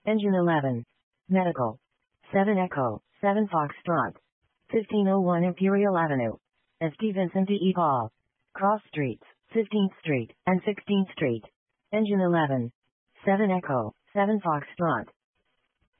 Engine 11. Medical. 7 Echo, 7 Foxtrot. 1501 Imperial Avenue. St. Vincent de Paul. Cross Streets, 15th Street, and 16th Street. Engine 11. 7 Echo, 7 Foxtrot.